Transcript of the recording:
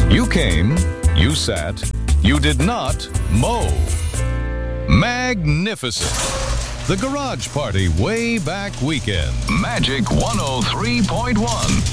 You came, you sat, you did not mow. Magnificent. The Garage Party Way Back Weekend. Magic 103.1.